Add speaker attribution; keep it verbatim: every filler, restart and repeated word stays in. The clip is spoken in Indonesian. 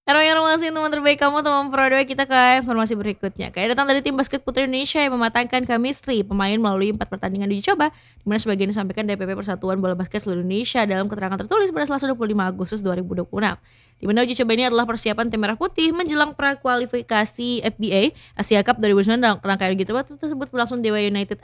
Speaker 1: Informasi teman terbaik kamu, teman Pro dua. Kita ke informasi berikutnya. Kayak datang dari tim basket putri Indonesia yang mematangkan chemistry pemain melalui empat pertandingan uji coba, di mana sebagian disampaikan D P P Persatuan Bola Basket Seluruh Indonesia dalam keterangan tertulis pada Selasa dua puluh lima Agustus dua ribu dua puluh enam. Di mana uji coba ini adalah persiapan tim merah putih menjelang prakualifikasi F B A Asia Cup dua ribu sembilan belas. Dalam rangkaian uji coba tersebut berlangsung Dewa United